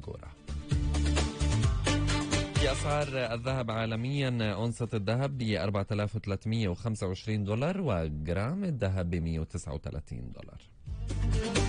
أغورا. في أسعار الذهب عالميا، أونصة الذهب ب 4325 دولار، وجرام الذهب ب 139 دولار.